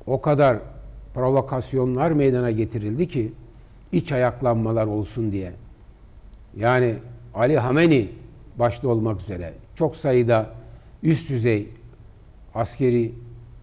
o kadar provokasyonlar meydana getirildi ki iç ayaklanmalar olsun diye. Yani Ali Hamenei başta olmak üzere çok sayıda üst düzey askeri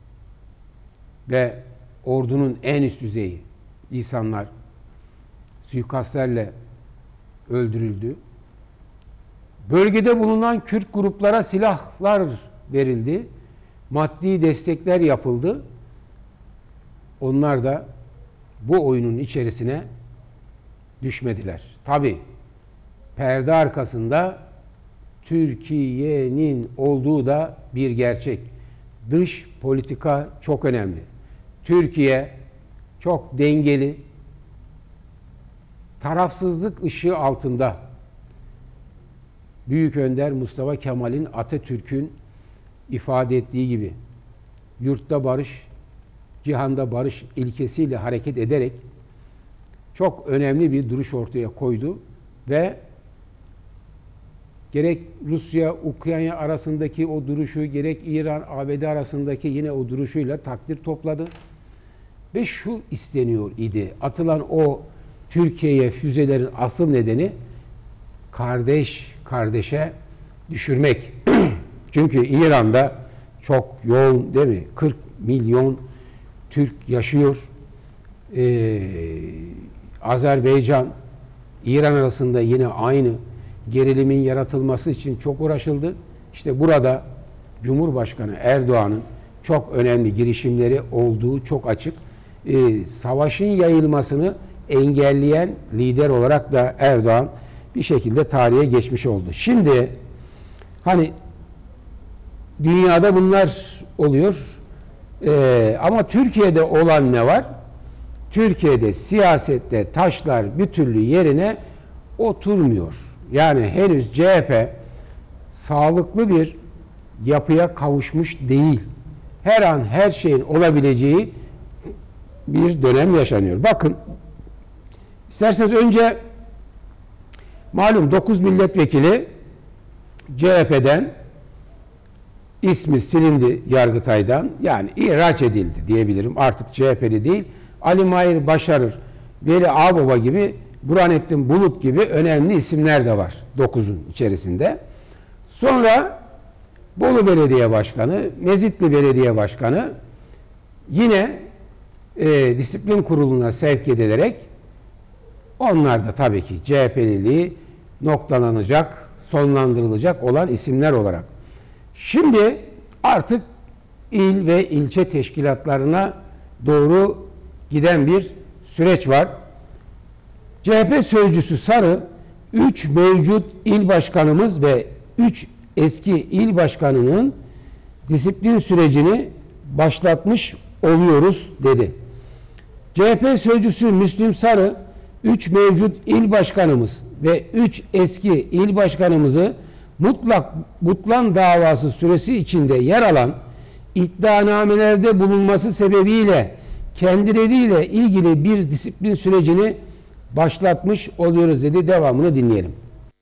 ve ordunun en üst düzeyi insanlar suikastlerle öldürüldü. Bölgede bulunan Kürt gruplara silahlar verildi. Maddi destekler yapıldı. Onlar da bu oyunun içerisine düşmediler. Tabii perde arkasında Türkiye'nin olduğu da bir gerçek. Dış politika çok önemli. Türkiye çok dengeli, tarafsızlık ışığı altında Büyük Önder Mustafa Kemal'in, Atatürk'ün ifade ettiği gibi yurtta barış, cihanda barış ilkesiyle hareket ederek çok önemli bir duruş ortaya koydu ve gerek Rusya-Ukrayna arasındaki o duruşu, gerek İran-ABD arasındaki yine o duruşuyla takdir topladı. Ve şu isteniyor idi. Atılan o Türkiye'ye füzelerin asıl nedeni kardeş kardeşe düşürmek. Çünkü İran'da çok yoğun, değil mi? 40 milyon Türk yaşıyor. Azerbaycan, İran arasında yine aynı gerilimin yaratılması için çok uğraşıldı. İşte burada Cumhurbaşkanı Erdoğan'ın çok önemli girişimleri olduğu çok açık. Savaşın yayılmasını engelleyen lider olarak da Erdoğan bir şekilde tarihe geçmiş oldu. Şimdi hani dünyada bunlar oluyor. Ama Türkiye'de olan ne var? Türkiye'de siyasette taşlar bir türlü yerine oturmuyor. Yani henüz CHP sağlıklı bir yapıya kavuşmuş değil. Her an her şeyin olabileceği bir dönem yaşanıyor. Bakın, isterseniz önce malum 9 milletvekili CHP'den ismi silindi Yargıtay'dan. Yani ihraç edildi diyebilirim. Artık CHP'li değil. Ali Mahir Başarır, Veli Ağbaba gibi, Burhanettin Bulut gibi önemli isimler de var 9'un içerisinde. Sonra Bolu Belediye Başkanı, Mezitli Belediye Başkanı yine disiplin kuruluna sevk edilerek onlar da tabii ki CHP'liliği noktalanacak, sonlandırılacak olan isimler olarak. Şimdi artık il ve ilçe teşkilatlarına doğru giden bir süreç var. CHP sözcüsü Sarı, 3 mevcut il başkanımız ve 3 eski il başkanının disiplin sürecini başlatmış oluyoruz dedi. CHP sözcüsü Müslüm Sarı, 3 mevcut il başkanımız ve 3 eski il başkanımızı butlan davası süresi içinde yer alan iddianamelerde bulunması sebebiyle kendileriyle ilgili bir disiplin sürecini başlatmış oluyoruz dedi. Devamını dinleyelim.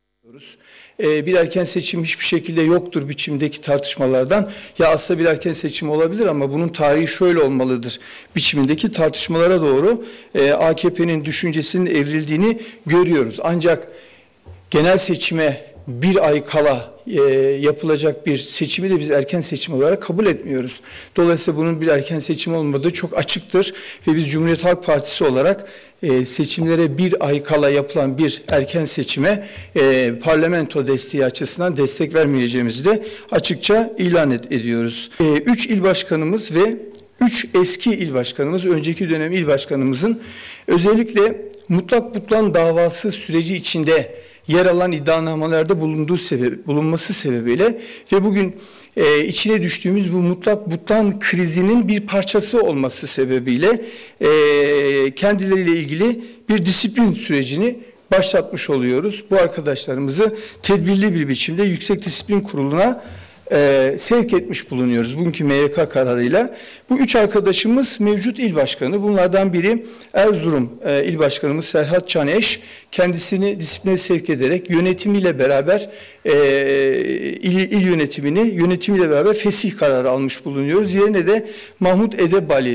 Bir erken seçim hiçbir şekilde yoktur biçimdeki tartışmalardan. Ya aslında bir erken seçim olabilir ama bunun tarihi şöyle olmalıdır biçimindeki tartışmalara doğru AKP'nin düşüncesinin evrildiğini görüyoruz. Ancak genel seçime bir ay kala yapılacak bir seçimi de biz erken seçim olarak kabul etmiyoruz. Dolayısıyla bunun bir erken seçim olmadığı çok açıktır ve biz Cumhuriyet Halk Partisi olarak seçimlere bir ay kala yapılan bir erken seçime parlamento desteği açısından destek vermeyeceğimizi de açıkça ilan ediyoruz. 3 il başkanımız ve 3 eski il başkanımız, önceki dönem il başkanımızın özellikle mutlak butlan davası süreci içinde yer alan iddianamelerde bulunması sebebiyle ve bugün içine düştüğümüz bu mutlak butlan krizinin bir parçası olması sebebiyle kendileriyle ilgili bir disiplin sürecini başlatmış oluyoruz. Bu arkadaşlarımızı tedbirli bir biçimde Yüksek Disiplin Kurulu'na sevk etmiş bulunuyoruz bugünkü MYK kararıyla. Bu 3 arkadaşımız mevcut il başkanı. Bunlardan biri Erzurum il başkanımız Serhat Caneş. Kendisini disipline sevk ederek yönetimiyle beraber il yönetimiyle beraber fesih kararı almış bulunuyoruz. Yerine de Mahmut Edebali